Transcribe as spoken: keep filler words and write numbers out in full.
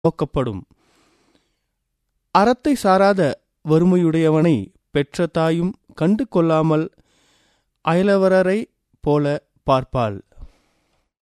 நோக்கப்படும். அறத்தை சாராத வறுமையுடையவனை பெற்ற தாயும் கண்டு கொள்ளாமல் அயலவரரை போல பார்ப்பாள்.